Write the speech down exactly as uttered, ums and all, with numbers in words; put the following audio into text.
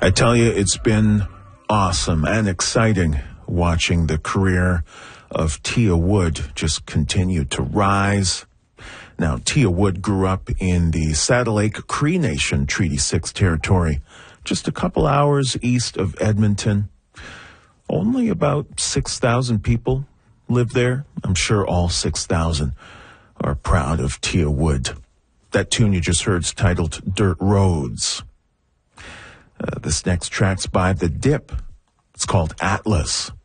I tell you, it's been awesome and exciting watching the career of Tia Wood just continue to rise. Now, Tia Wood grew up in the Saddle Lake Cree Nation Treaty six territory, just a couple hours east of Edmonton. Only about six thousand people live there. I'm sure all six thousand are proud of Tia Wood. That tune you just heard is titled Dirt Roads. Uh, this next track's by The Dip. It's called Atlas.